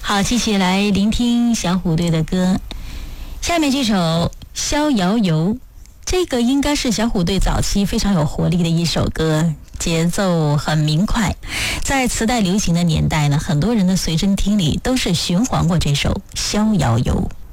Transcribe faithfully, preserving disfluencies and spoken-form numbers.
好，继续来聆听小虎队的歌。下面这首《逍遥游》，这个应该是小虎队早期非常有活力的一首歌，节奏很明快。在磁带流行的年代呢，很多人的随身听里都是循环过这首《逍遥游》。